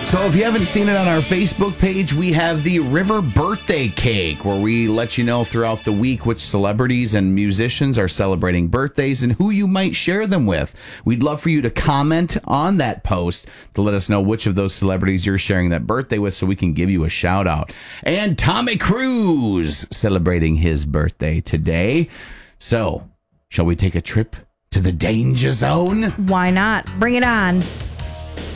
So if you haven't seen it on our Facebook page, we have the River Birthday Cake, where we let you know throughout the week which celebrities and musicians are celebrating birthdays and who you might share them with. We'd love for you to comment on that post to let us know which of those celebrities you're sharing that birthday with so we can give you a shout out. And Tommy Cruise celebrating his birthday today. So, shall we take a trip to the danger zone? Why not? Bring it on.